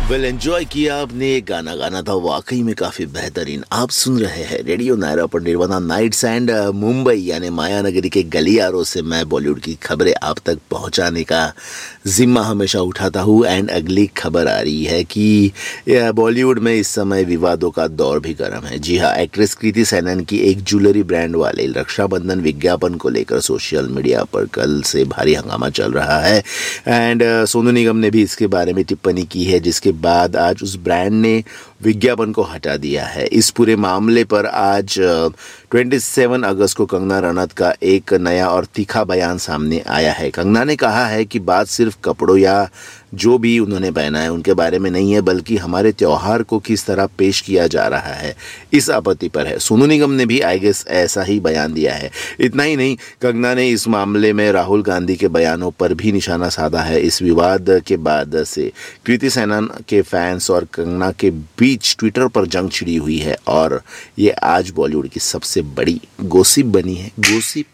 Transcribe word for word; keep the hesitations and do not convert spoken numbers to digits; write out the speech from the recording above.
Well enjoy किया आपने। ये गाना गाना था वाकई में काफ़ी बेहतरीन। आप सुन रहे हैं रेडियो नायरा पर निर्वाणा नाइट्स एंड मुंबई यानी मायानगरी के गलियारों से मैं बॉलीवुड की खबरें आप तक पहुंचाने का जिम्मा हमेशा उठाता हूं। एंड अगली खबर आ रही है कि बॉलीवुड में इस समय विवादों का दौर भी गर्म है। जी हाँ, एक्ट्रेस कृति सेनन की एक ज्वेलरी ब्रांड वाले रक्षाबंधन विज्ञापन को लेकर सोशल मीडिया पर कल से भारी हंगामा चल रहा है। एंड सोनू निगम ने भी इसके बारे में टिप्पणी की है, जिसके बाद आज उस ब्रांड ने विज्ञापन को हटा दिया है। इस पूरे मामले पर आज सत्ताईस अगस्त को कंगना रनौत का एक नया और तीखा बयान सामने आया है। कंगना ने कहा है कि बात सिर्फ कपड़ों या जो भी उन्होंने पहना है उनके बारे में नहीं है, बल्कि हमारे त्योहार को किस तरह पेश किया जा रहा है इस आपत्ति पर है। सोनू निगम ने भी आई गेस ऐसा ही बयान दिया है। इतना ही नहीं, कंगना ने इस मामले में राहुल गांधी के बयानों पर भी निशाना साधा है। इस विवाद के बाद से कृति सेनन के फैंस और कंगना के बीच ट्विटर पर जंग छिड़ी हुई है और ये आज बॉलीवुड की सबसे बड़ी गॉसिप बनी है। गॉसिप